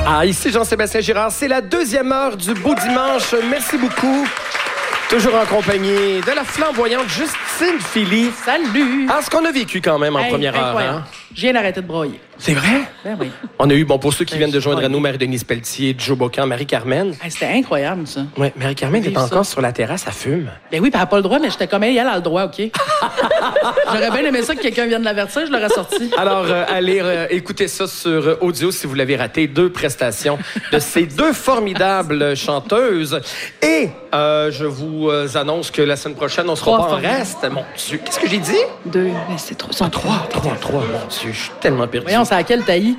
Ah, ici Jean-Sébastien Girard, c'est la deuxième heure du Beau Dimanche. Merci beaucoup. Toujours en compagnie de la flamboyante Justine Philly. Salut! Ah, ce qu'on a vécu quand même en première heure. Hein? Je viens d'arrêter de broyer. C'est vrai? Ben oui. On a eu, pour ceux qui viennent de joindre à nous, Marie-Denise Pelletier, Joe Bocan, Marie-Carmen. Hey, c'était incroyable, ça. Oui, Marie-Carmen est Vive encore ça. sur la terrasse, elle fume. Ben oui, puis elle n'a pas le droit, mais j'étais comme elle a le droit, OK? J'aurais bien aimé ça que quelqu'un vienne l'avertir, je l'aurais sorti. Alors, allez écouter ça sur audio si vous l'avez raté. 2 prestations de ces 2 formidables chanteuses. Et je vous annonce que la semaine prochaine, on sera 3 pas en formidables. reste. Mon Dieu, qu'est-ce que j'ai dit? 2, mais c'est trop. 3. Mon Dieu, je suis tellement perdu. Voyons, c'est à quel taillis?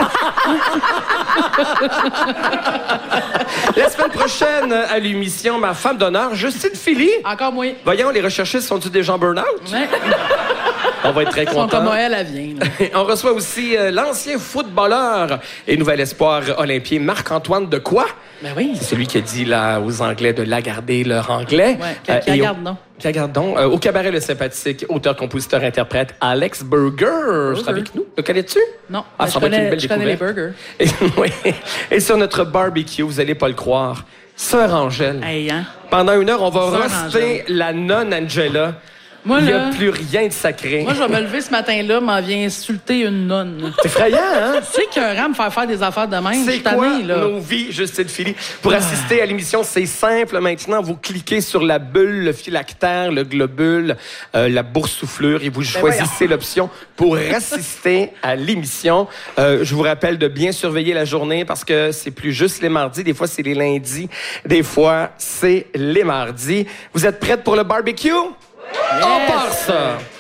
La semaine prochaine, à l'émission, ma femme d'honneur, Justine Philly. Encore moins. Voyons, les recherchistes sont-ils déjà en burn-out? Ouais. On va être très Ils sont contents. comme elle, elle vient. Là. On reçoit aussi l'ancien footballeur et nouvel espoir olympien Marc-Antoine de quoi? Ben oui. C'est celui qui a dit là, aux Anglais de lagarder leur anglais. Ouais, qui regarde, non? Qui regarde donc. Au cabaret, le sympathique auteur, compositeur, interprète Alex Burger sera avec nous. Le connais-tu? Non, Ah, mais ça va être une belle je connais les découverte. burgers. Et, oui. Et sur notre barbecue, vous allez pas le croire, Sœur Angèle. Hey, hein? Pendant 1 heure, on va Sœur roster Angèle. la nonne Angela. Moi, Il n'y a là, plus rien de sacré. moi, je vais me lever ce matin-là, m'en vient insulter une nonne. C'est effrayant, hein? Tu sais qu'un ram me faire des affaires de même, je C'est suis quoi tannée, là. nos vies, Justine Philly? Pour assister à l'émission, c'est simple. Maintenant, vous cliquez sur la bulle, le phylactère, le globule, la boursouflure et vous choisissez l'option pour assister à l'émission. Je vous rappelle de bien surveiller la journée parce que c'est plus juste les mardis. Des fois, c'est les lundis. Des fois, c'est les mardis. Vous êtes prêtes pour le barbecue? On part ça!